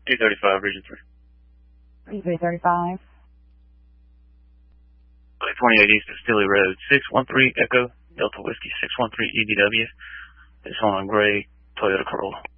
235, Region 3. 335. 28 East of Stilly Road, 613 Echo, Delta Whiskey, 613 EDW. It's on a gray Toyota Corolla.